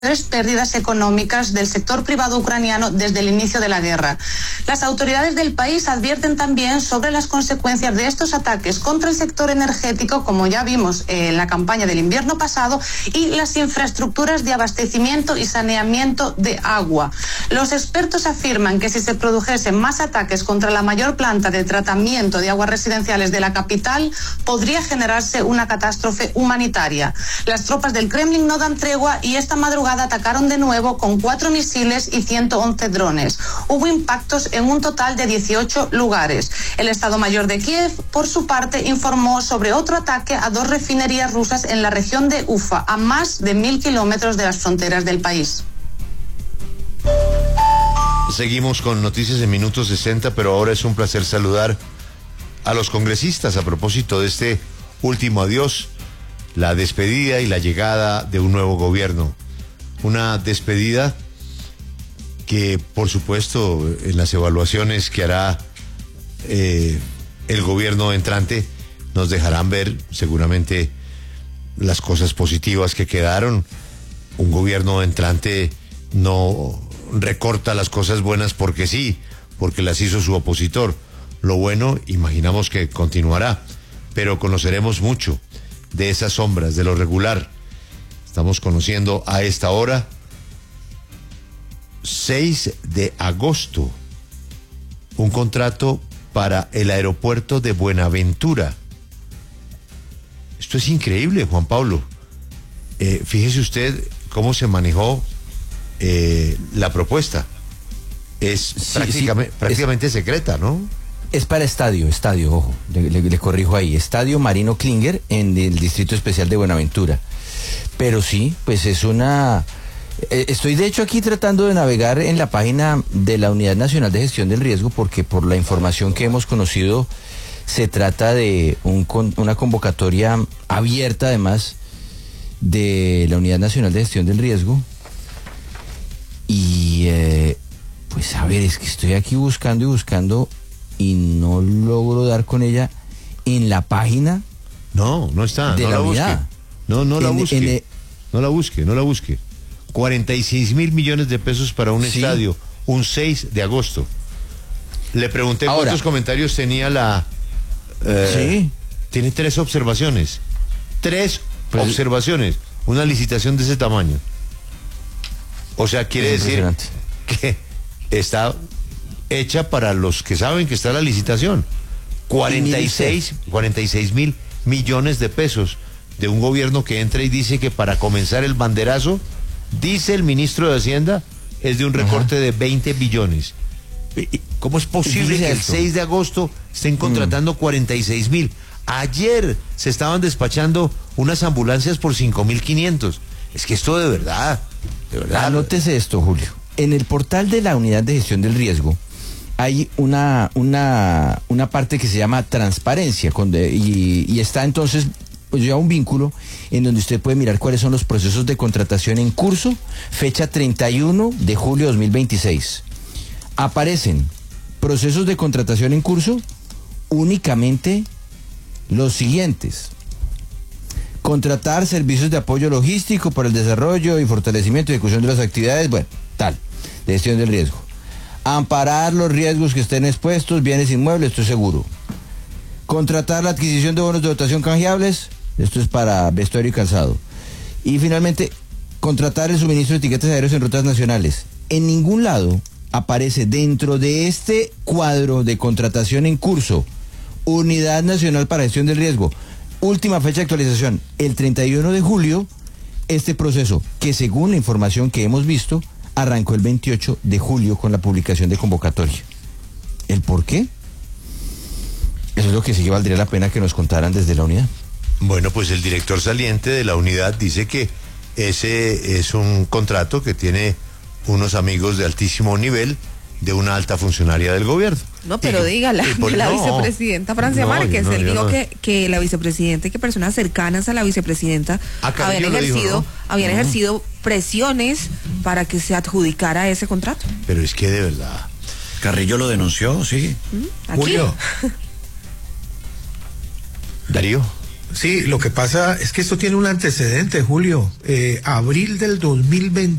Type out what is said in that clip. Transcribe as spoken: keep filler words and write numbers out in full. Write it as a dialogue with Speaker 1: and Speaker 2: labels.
Speaker 1: pérdidas económicas del sector privado ucraniano desde el inicio de la guerra. Las autoridades del país advierten también sobre las consecuencias de estos ataques contra el sector energético, como ya vimos en la campaña del invierno pasado, y las infraestructuras de abastecimiento y saneamiento de agua. Los expertos afirman que si se produjesen más ataques contra la mayor planta de tratamiento de aguas residenciales de la capital, podría generarse una catástrofe humanitaria. Las tropas del Kremlin no dan tregua y esta madrugada atacaron de nuevo con cuatro misiles y ciento once drones. Hubo impactos en un total de dieciocho lugares. El Estado Mayor de Kiev, por su parte, informó sobre otro ataque a dos refinerías rusas en la región de Ufa, a más de mil kilómetros de las fronteras del país.
Speaker 2: Seguimos con noticias en minuto sesenta, pero ahora es un placer saludar a los congresistas a propósito de este último adiós, la despedida y la llegada de un nuevo gobierno. Una despedida que, por supuesto, en las evaluaciones que hará eh, el gobierno entrante, nos dejarán ver seguramente las cosas positivas que quedaron. Un gobierno entrante no recorta las cosas buenas porque sí, porque las hizo su opositor. Lo bueno, imaginamos que continuará, pero conoceremos mucho de esas sombras, de lo regular. Estamos conociendo a esta hora, seis de agosto, un contrato para el aeropuerto de Buenaventura. Esto es increíble, Juan Pablo. Eh, fíjese usted cómo se manejó eh, la propuesta. Es sí, prácticamente, sí, prácticamente es, secreta, ¿no?
Speaker 3: Es para estadio, estadio, ojo, le, le, le corrijo ahí, Estadio Marino Klinger en el Distrito Especial de Buenaventura. Pero sí, pues es una... Eh, estoy de hecho aquí tratando de navegar en la página de la Unidad Nacional de Gestión del Riesgo, porque por la información que hemos conocido se trata de un, con, una convocatoria abierta además de la Unidad Nacional de Gestión del Riesgo. Y eh, pues a ver, es que estoy aquí buscando y buscando y no logro dar con ella en la página.
Speaker 2: No, no está,
Speaker 3: de
Speaker 2: no
Speaker 3: la,
Speaker 2: la
Speaker 3: unidad.
Speaker 2: busque. No, no la
Speaker 3: en,
Speaker 2: busque.
Speaker 3: en, en,
Speaker 2: no la busque, no la busque. cuarenta y seis mil millones de pesos para un sí. estadio, un seis de agosto. Le pregunté Ahora, cuántos comentarios tenía la... Eh, sí. Tiene tres observaciones. Tres pues, observaciones. Una licitación de ese tamaño. O sea, quiere decir que está hecha para los que saben que está la licitación. cuarenta y seis mil millones de pesos de un gobierno que entra y dice que para comenzar el banderazo, dice el ministro de Hacienda, es de un recorte Ajá. de veinte billones. ¿Cómo es posible que el seis de agosto estén contratando mm. cuarenta y seis mil? Ayer se estaban despachando unas ambulancias por cinco mil quinientos. Es que esto de verdad, de verdad.
Speaker 3: Anótese esto, Julio. En el portal de la Unidad de Gestión del Riesgo hay una, una, una parte que se llama transparencia con de, y, y está entonces pues ya un vínculo en donde usted puede mirar cuáles son los procesos de contratación en curso, fecha treinta y uno de julio de dos mil veintiséis. Aparecen procesos de contratación en curso únicamente los siguientes: contratar servicios de apoyo logístico para el desarrollo y fortalecimiento y ejecución de las actividades, bueno, tal, de gestión del riesgo. Amparar los riesgos que estén expuestos, bienes inmuebles, esto es seguro. Contratar la adquisición de bonos de dotación canjeables, esto es para vestuario y calzado. Y finalmente, contratar el suministro de etiquetas aéreas en rutas nacionales. En ningún lado aparece dentro de este cuadro de contratación en curso, Unidad Nacional para Gestión del Riesgo. Última fecha de actualización, el treinta y uno de julio, este proceso, que según la información que hemos visto, arrancó el veintiocho de julio con la publicación de convocatoria. ¿El por qué? Eso es lo que sí que valdría la pena que nos contaran desde la unidad.
Speaker 2: Bueno, pues el director saliente de la unidad dice que ese es un contrato que tiene unos amigos de altísimo nivel de una alta funcionaria del gobierno.
Speaker 4: No, pero y, diga, la, por, la no, vicepresidenta Francia no, Márquez, no, él dijo no. que, que la vicepresidenta y que personas cercanas a la vicepresidenta
Speaker 2: Acá
Speaker 4: habían ejercido,
Speaker 2: dijo, ¿no?
Speaker 4: habían
Speaker 2: uh-huh.
Speaker 4: ejercido presiones para que se adjudicara ese contrato.
Speaker 2: Pero es que de verdad,
Speaker 5: Carrillo lo denunció, sí.
Speaker 4: ¿Aquí?
Speaker 5: Julio.
Speaker 2: Darío.
Speaker 5: Sí, lo que pasa es que esto tiene un antecedente, Julio. Eh, abril del dos mil veinte.